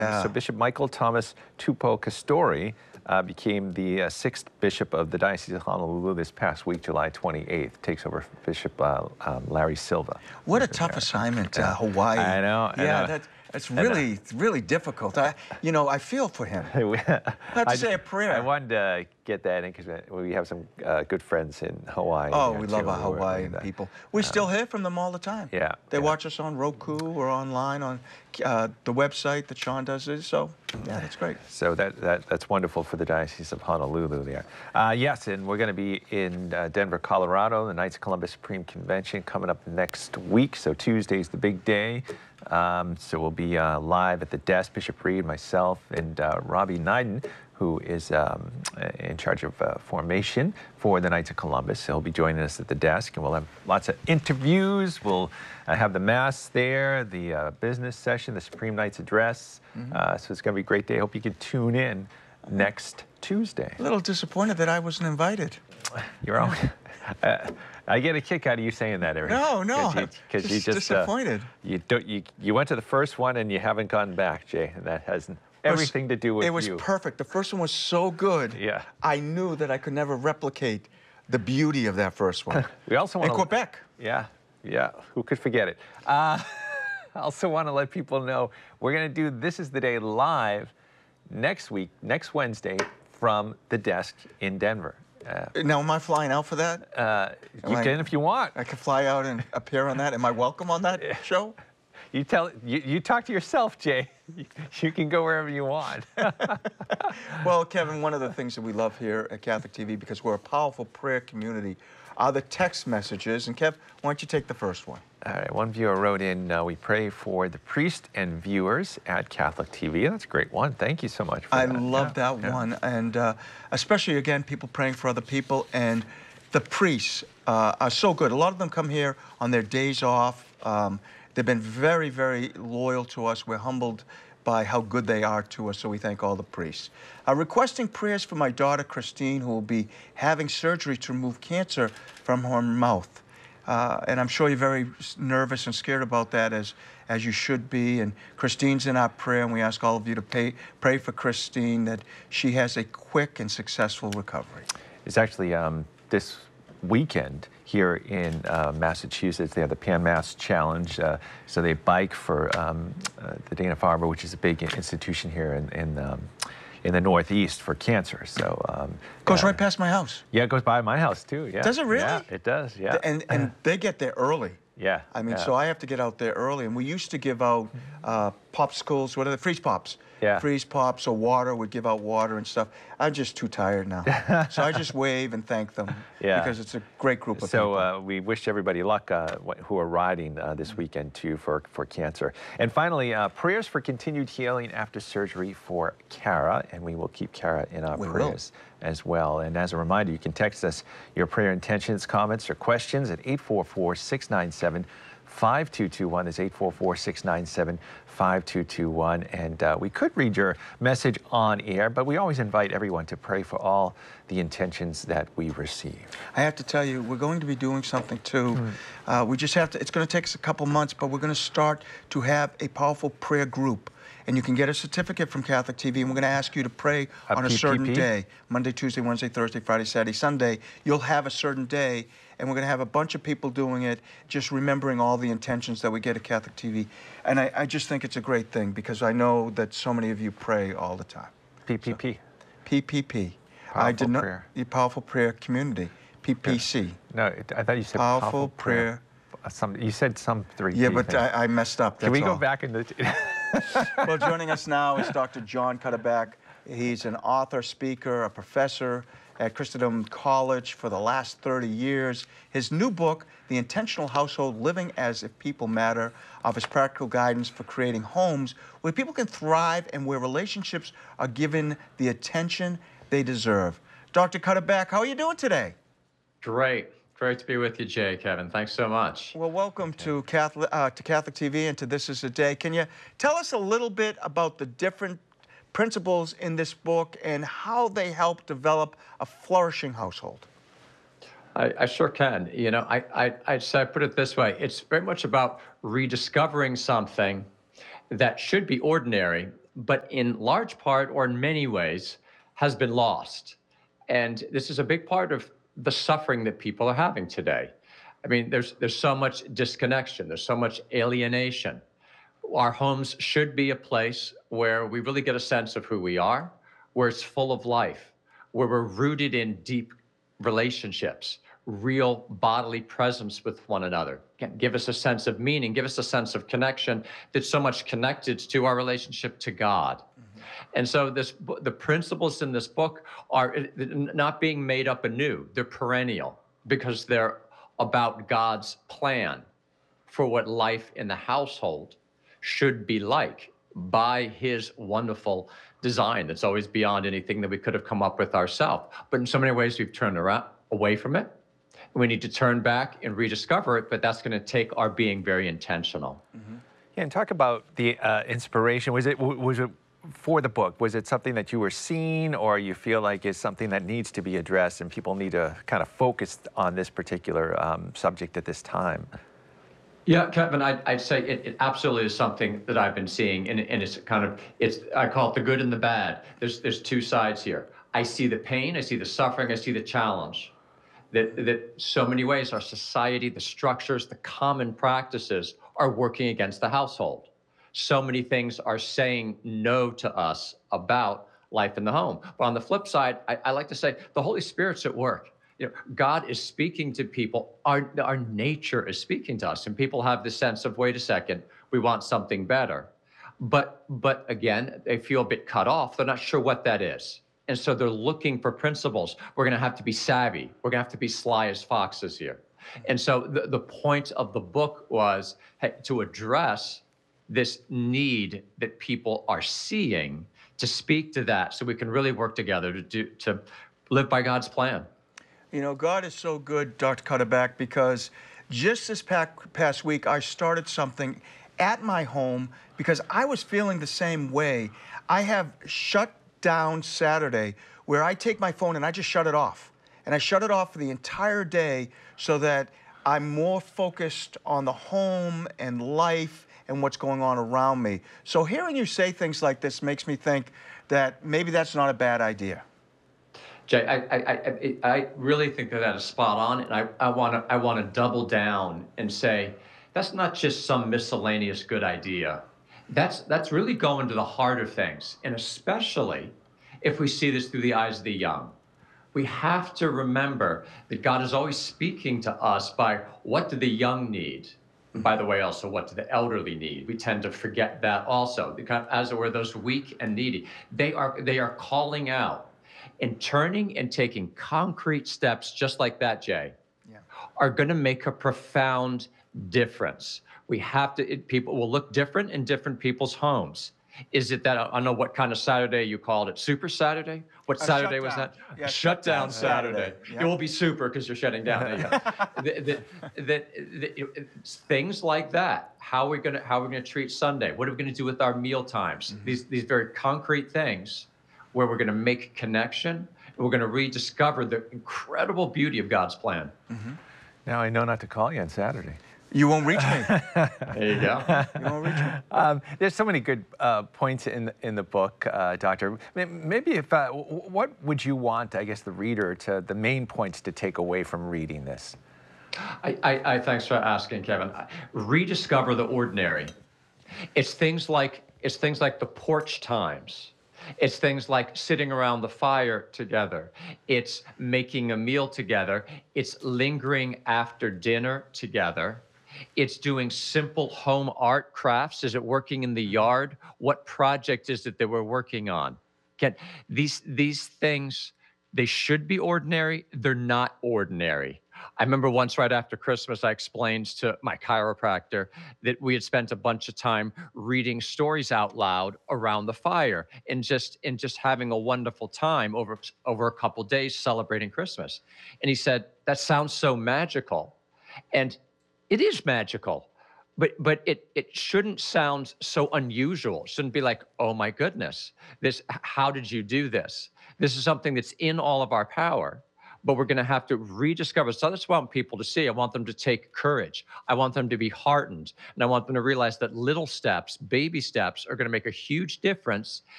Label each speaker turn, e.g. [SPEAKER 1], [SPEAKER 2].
[SPEAKER 1] So
[SPEAKER 2] Yeah.
[SPEAKER 1] Bishop Michael Thomas Tupou Castori became the sixth bishop of the Diocese of Honolulu this past week, July 28th. Takes over from Bishop Larry Silva.
[SPEAKER 2] What a tough assignment, Hawaii.
[SPEAKER 1] I know.
[SPEAKER 2] Yeah, that's really difficult. I feel for him. Not to say a prayer.
[SPEAKER 1] I wanted to get that in because we have some good friends in Hawaii.
[SPEAKER 2] Oh, we love our Hawaiian people. We still hear from them all the time.
[SPEAKER 1] Yeah.
[SPEAKER 2] They watch us on Roku or online on the website that Sean does it. So, yeah, that's great.
[SPEAKER 1] So that's wonderful for the Diocese of Honolulu there. Yes, and we're going to be in Denver, Colorado, the Knights of Columbus Supreme Convention coming up next week. So Tuesday's the big day. So we'll be live at the desk, Bishop Reed, myself, and Robbie Neiden, who is in charge of formation for the Knights of Columbus. So he'll be joining us at the desk, and we'll have lots of interviews. We'll have the Mass there, the business session, the Supreme Knights Address. So it's going to be a great day. I hope you can tune in next Tuesday.
[SPEAKER 2] A little disappointed that I wasn't invited.
[SPEAKER 1] You're always... I get a kick out of you saying that every
[SPEAKER 2] No,
[SPEAKER 1] because you just
[SPEAKER 2] disappointed.
[SPEAKER 1] You went to the first one and you haven't gone back, Jay, and that has everything to do with you.
[SPEAKER 2] It was perfect. The first one was so good.
[SPEAKER 1] Yeah.
[SPEAKER 2] I knew that I could never replicate the beauty of that first one.
[SPEAKER 1] We also want
[SPEAKER 2] in Quebec.
[SPEAKER 1] Yeah. Who could forget it? I also want to let people know we're going to do This Is the Day live next week, next Wednesday, from the desk in Denver.
[SPEAKER 2] Now, am I flying out for that?
[SPEAKER 1] You can if you want.
[SPEAKER 2] I can fly out and appear on that. Am I welcome on that show?
[SPEAKER 1] You talk to yourself, Jay. You can go wherever you want.
[SPEAKER 2] Well, Kevin, one of the things that we love here at Catholic TV, because we're a powerful prayer community, are the text messages. And Kev, why don't you take the first one?
[SPEAKER 1] All right, one viewer wrote in, we pray for the priest and viewers at Catholic TV. That's a great one. Thank you so much for
[SPEAKER 2] that.
[SPEAKER 1] I
[SPEAKER 2] love that one. And especially, again, people praying for other people. And the priests are so good. A lot of them come here on their days off. They've been very, very loyal to us. We're humbled by how good they are to us, so we thank all the priests. Requesting prayers for my daughter, Christine, who will be having surgery to remove cancer from her mouth. And I'm sure you're very nervous and scared about that, as you should be. And Christine's in our prayer, and we ask all of you to pray for Christine, that she has a quick and successful recovery.
[SPEAKER 1] It's actually this weekend here in Massachusetts. They have the Pan Mass Challenge. So they bike for the Dana-Farber, which is a big institution here in the Northeast for cancer. So
[SPEAKER 2] goes right past my house.
[SPEAKER 1] Yeah, it goes by my house too. Yeah.
[SPEAKER 2] Does it really?
[SPEAKER 1] Yeah, it does. Yeah.
[SPEAKER 2] And they get there early.
[SPEAKER 1] Yeah.
[SPEAKER 2] I mean, so I have to get out there early. And we used to give out popsicles. What are they? Freeze pops.
[SPEAKER 1] Yeah.
[SPEAKER 2] Freeze pops or water. We'd give out water and stuff. I'm just too tired now. So I just wave and thank them.
[SPEAKER 1] Yeah.
[SPEAKER 2] Because it's a great group of
[SPEAKER 1] people.
[SPEAKER 2] So
[SPEAKER 1] we wish everybody luck who are riding this weekend too for cancer. And finally, prayers for continued healing after surgery for Kara. And we will keep Kara in our prayers as well. And as a reminder, you can text us your prayer intentions, comments, or questions at 844-697-5221. That's 844-697-5221. And we could read your message on air, but we always invite everyone to pray for all the intentions that we receive.
[SPEAKER 2] I have to tell you, we're going to be doing something too. We just have to, it's going to take us a couple months, but we're going to start to have a powerful prayer group. And you can get a certificate from Catholic TV, and we're going to ask you to pray on a certain day. Monday, Tuesday, Wednesday, Thursday, Friday, Saturday, Sunday. You'll have a certain day, and we're going to have a bunch of people doing it, just remembering all the intentions that we get at Catholic TV. And I just think it's a great thing, because I know that so many of you pray all the time.
[SPEAKER 1] PPP.
[SPEAKER 2] So, PPP.
[SPEAKER 1] Powerful prayer.
[SPEAKER 2] The Powerful Prayer Community. PPC.
[SPEAKER 1] Yeah. No, I thought you said
[SPEAKER 2] Powerful Prayer.
[SPEAKER 1] You said some three.
[SPEAKER 2] Yeah, but I messed up.
[SPEAKER 1] Can we go back in the...
[SPEAKER 2] Well, joining us now is Dr. John Cuddeback. He's an author, speaker, a professor at Christendom College for the last 30 years. His new book, The Intentional Household, Living as If People Matter, offers practical guidance for creating homes where people can thrive and where relationships are given the attention they deserve. Dr. Cuddeback, how are you doing today?
[SPEAKER 3] Great. Great to be with you, Jay, Kevin. Thanks so much.
[SPEAKER 2] Well, welcome to Catholic TV and to This Is a Day. Can you tell us a little bit about the different principles in this book and how they help develop a flourishing household?
[SPEAKER 3] I sure can. You know, I put it this way. It's very much about rediscovering something that should be ordinary but in large part or in many ways has been lost. And this is a big part of the suffering that people are having today. I mean, there's so much disconnection, there's so much alienation. Our homes should be a place where we really get a sense of who we are, where it's full of life, where we're rooted in deep relationships, real bodily presence with one another. Give us a sense of meaning, give us a sense of connection that's so much connected to our relationship to God. And so the principles in this book are not being made up anew. They're perennial because they're about God's plan for what life in the household should be like by his wonderful design that's always beyond anything that we could have come up with ourselves. But in so many ways, we've turned away from it. We need to turn back and rediscover it, but that's going to take our being very intentional.
[SPEAKER 1] Yeah, and talk about the inspiration. Was it for the book? Was it something that you were seeing, or you feel like is something that needs to be addressed and people need to kind of focus on this particular subject at this time?
[SPEAKER 3] Yeah, Kevin, I'd say it absolutely is something that I've been seeing, and it's I call it the good and the bad. There's two sides here. I see the pain, I see the suffering, I see the challenge. That so many ways our society, the structures, the common practices are working against the household. So many things are saying no to us about life in the home. But on the flip side, I like to say the Holy Spirit's at work. You know, God is speaking to people. Our nature is speaking to us, and people have this sense of, wait a second, we want something better. But again, they feel a bit cut off. They're not sure what that is. And so they're looking for principles. We're going to have to be savvy. We're going to have to be sly as foxes here. And so the point of the book was to address this need that people are seeing, to speak to that so we can really work together to live by God's plan.
[SPEAKER 2] You know, God is so good, Dr. Cutterback, because just this past week, I started something at my home because I was feeling the same way. I have shut down Saturday where I take my phone and I just shut it off. And I shut it off for the entire day so that I'm more focused on the home and life and what's going on around me. So hearing you say things like this makes me think that maybe that's not a bad idea.
[SPEAKER 3] Jay, I really think that is spot on, and I want to double down and say that's not just some miscellaneous good idea. That's really going to the heart of things, and especially if we see this through the eyes of the young. We have to remember that God is always speaking to us by what do the young need? And by the way, also, what do the elderly need? We tend to forget that also. As it were, those weak and needy, they are calling out and turning and taking concrete steps just like that, Jay, are going to make a profound difference. We have to, people will look different in different people's homes. Is it that, I don't know what kind of Saturday you called it, Super Saturday? What Saturday was that?
[SPEAKER 2] Yeah,
[SPEAKER 3] shutdown Saturday.
[SPEAKER 2] Yeah.
[SPEAKER 3] It will be super because you're shutting down. Things like that. How are we gonna treat Sunday? What are we gonna do with our meal times? These very concrete things where we're gonna make connection and we're gonna rediscover the incredible beauty of God's plan.
[SPEAKER 1] Now I know not to call you on Saturday.
[SPEAKER 2] You won't reach me.
[SPEAKER 3] There you go.
[SPEAKER 2] You won't reach me.
[SPEAKER 1] There's so many good points in the book, Doctor. Maybe what would you want, I guess, the reader the main points to take away from reading this?
[SPEAKER 3] I thanks for asking, Kevin. Rediscover the ordinary. It's things like the porch times. It's things like sitting around the fire together. It's making a meal together. It's lingering after dinner together. It's doing simple home art crafts. Is it working in the yard? What project is it that we're working on? Again, these things, they should be ordinary. They're not ordinary. I remember once right after Christmas, I explained to my chiropractor that we had spent a bunch of time reading stories out loud around the fire and just having a wonderful time over a couple days celebrating Christmas. And he said, that sounds so magical. And it is magical, but it shouldn't sound so unusual. It shouldn't be like, oh my goodness, how did you do this? This is something that's in all of our power. but we're going to have to rediscover. So that's what I want people to see. I want them to take courage. I want them to be heartened. And I want them to realize that little steps, baby steps, are going to make a huge difference.